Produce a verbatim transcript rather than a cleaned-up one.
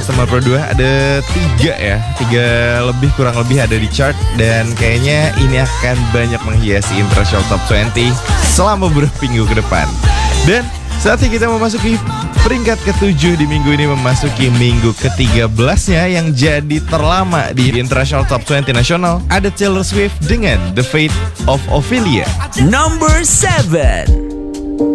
sembilan puluh dua ada tiga ya, tiga lebih kurang lebih ada di chart, dan kayaknya ini akan banyak menghiasi International Top dua puluh selama beberapa minggu ke depan. Dan saatnya kita memasuki peringkat ketujuh di minggu ini, memasuki minggu ke tiga belas-nya yang jadi terlama di International Top dua puluh nasional. Ada Taylor Swift dengan The Fate of Ophelia. Number seven.